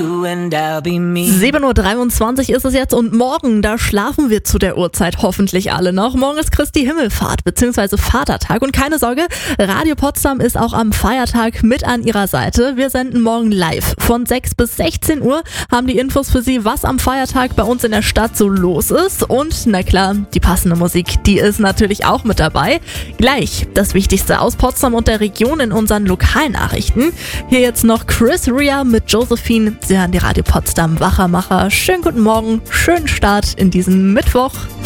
7:23 Uhr ist es jetzt und morgen, da schlafen wir zu der Uhrzeit hoffentlich alle noch. Morgen ist Christi Himmelfahrt bzw. Vatertag und keine Sorge, Radio Potsdam ist auch am Feiertag mit an ihrer Seite. Wir senden morgen live von 6 bis 16 Uhr, haben die Infos für Sie, was am Feiertag bei uns in der Stadt so los ist und na klar, die passende Musik, die ist natürlich auch mit dabei. Gleich das Wichtigste aus Potsdam und der Region in unseren Lokalnachrichten. Hier jetzt noch Chris Rea mit Josephine. Sie hören die Radio Potsdam Wachermacher. Schönen guten Morgen, schönen Start in diesen Mittwoch.